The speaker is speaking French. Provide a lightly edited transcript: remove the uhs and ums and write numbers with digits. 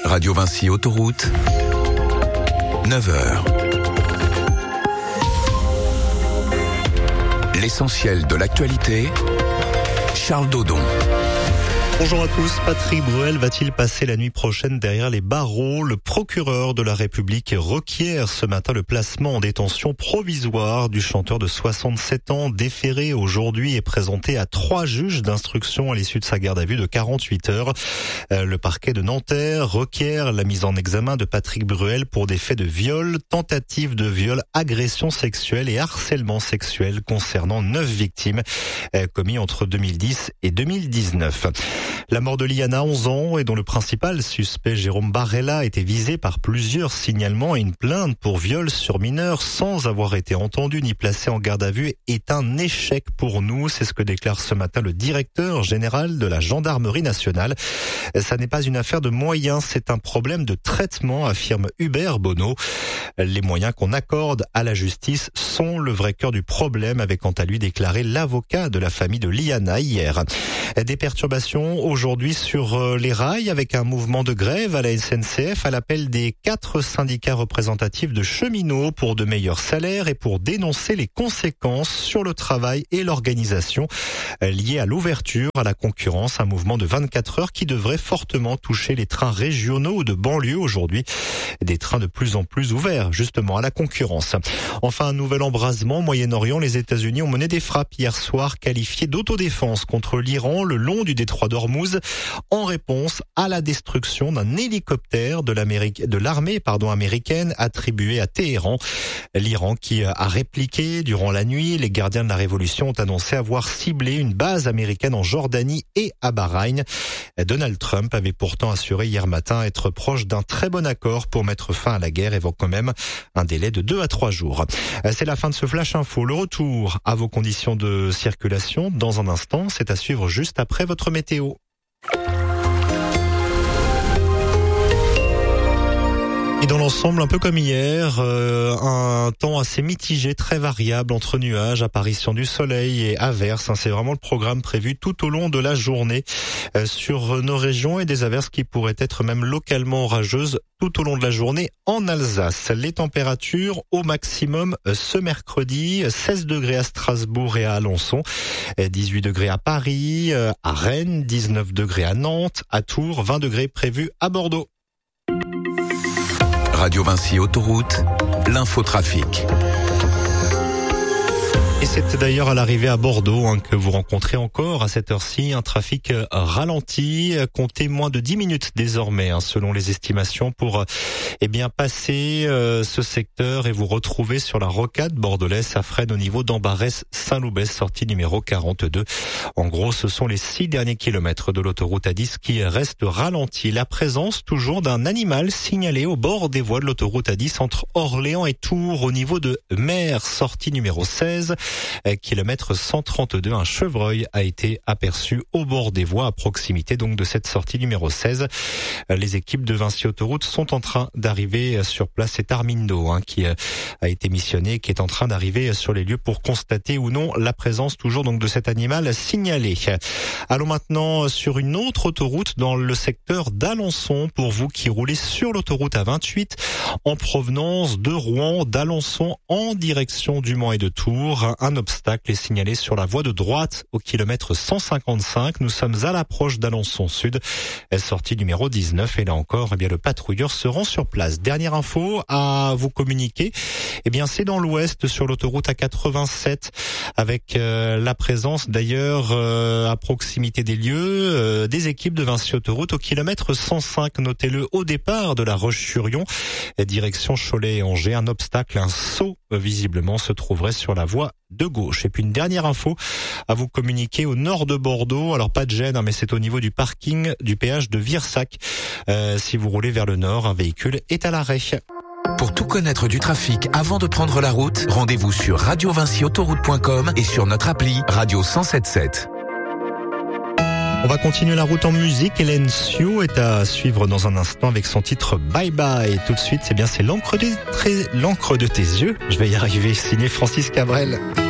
Radio Vinci Autoroute, 9h. L'essentiel de l'actualité, Charles Dodon. Bonjour à tous. Patrick Bruel va-t-il passer la nuit prochaine derrière les barreaux? Le procureur de la République requiert ce matin le placement en détention provisoire du chanteur de 67 ans déféré aujourd'hui et présenté à 3 juges d'instruction à l'issue de sa garde à vue de 48 heures. Le parquet de Nanterre requiert la mise en examen de Patrick Bruel pour des faits de viol, tentative de viol, agression sexuelle et harcèlement sexuel concernant 9 victimes commis entre 2010 et 2019. La mort de Liana, 11 ans, et dont le principal suspect, Jérôme Barella, a été visé par plusieurs signalements et une plainte pour viol sur mineur sans avoir été entendu ni placé en garde à vue est un échec pour nous. C'est ce que déclare ce matin le directeur général de la Gendarmerie nationale. Ça n'est pas une affaire de moyens, c'est un problème de traitement, affirme Hubert Bonneau. Les moyens qu'on accorde à la justice sont le vrai cœur du problème, avait quant à lui déclaré l'avocat de la famille de Liana hier. Des perturbations aujourd'hui sur les rails avec un mouvement de grève à la SNCF à l'appel des 4 syndicats représentatifs de cheminots pour de meilleurs salaires et pour dénoncer les conséquences sur le travail et l'organisation liées à l'ouverture à la concurrence, un mouvement de 24 heures qui devrait fortement toucher les trains régionaux ou de banlieue aujourd'hui, des trains de plus en plus ouverts justement à la concurrence. Enfin, un nouvel embrasement au Moyen-Orient, les États-Unis ont mené des frappes hier soir qualifiées d'autodéfense contre l'Iran le long du détroit d'Ormuz en réponse à la destruction d'un hélicoptère de l'armée américaine attribué à Téhéran. L'Iran qui a répliqué durant la nuit. Les gardiens de la révolution ont annoncé avoir ciblé une base américaine en Jordanie et à Bahreïn. Donald Trump avait pourtant assuré hier matin être proche d'un très bon accord pour mettre fin à la guerre, évoquant même un délai de 2 à 3 jours. C'est la fin de ce Flash Info. Le retour à vos conditions de circulation dans un instant. C'est à suivre juste après votre météo. Et dans l'ensemble, un peu comme hier, un temps assez mitigé, très variable entre nuages, apparition du soleil et averses. C'est vraiment le programme prévu tout au long de la journée sur nos régions et des averses qui pourraient être même localement orageuses tout au long de la journée en Alsace. Les températures au maximum ce mercredi, 16 degrés à Strasbourg et à Alençon, 18 degrés à Paris, à Rennes, 19 degrés à Nantes, à Tours, 20 degrés prévus à Bordeaux. Radio Vinci Autoroute, l'infotrafic. Et c'est d'ailleurs à l'arrivée à Bordeaux que vous rencontrez encore à cette heure-ci un trafic ralenti. Comptez moins de 10 minutes désormais, selon les estimations, pour passer ce secteur et vous retrouver sur la rocade bordelaise. Ça freine au niveau d'Ambarès-Saint-Loubès, sortie numéro 42. En gros, ce sont les 6 derniers kilomètres de l'autoroute A10 qui restent ralentis. La présence toujours d'un animal signalé au bord des voies de l'autoroute A10 entre Orléans et Tours au niveau de Mer, sortie numéro 16. Kilomètre 132, un chevreuil a été aperçu au bord des voies à proximité donc de cette sortie numéro 16. Les équipes de Vinci Autoroute sont en train d'arriver sur place. C'est Armindo qui a été missionné, qui est en train d'arriver sur les lieux pour constater ou non la présence toujours donc de cet animal signalé. Allons maintenant sur une autre autoroute dans le secteur d'Alençon pour vous qui roulez sur l'autoroute A28 en provenance de Rouen, d'Alençon en direction du Mans et de Tours. Un obstacle est signalé sur la voie de droite au kilomètre 155. Nous sommes à l'approche d'Alençon Sud, sortie numéro 19. Et là encore, le patrouilleur se rend sur place. Dernière info à vous communiquer, c'est dans l'ouest sur l'autoroute A87 avec la présence d'ailleurs à proximité des lieux des équipes de Vinci Autoroute au kilomètre 105. Notez-le au départ de la Roche-sur-Yon, direction Cholet et Angers. Un obstacle, un saut visiblement se trouverait sur la voie de gauche. Et puis une dernière info à vous communiquer au nord de Bordeaux. Alors pas de gêne, mais c'est au niveau du parking du péage de Virsac. Si vous roulez vers le nord, un véhicule est à l'arrêt. Pour tout connaître du trafic avant de prendre la route, rendez-vous sur radiovinciautoroute.com et sur notre appli Radio 107.7. On va continuer la route en musique. Hélène Sio est à suivre dans un instant avec son titre Bye Bye. Et tout de suite, c'est l'encre de tes yeux. Je vais y arriver, signé Francis Cabrel.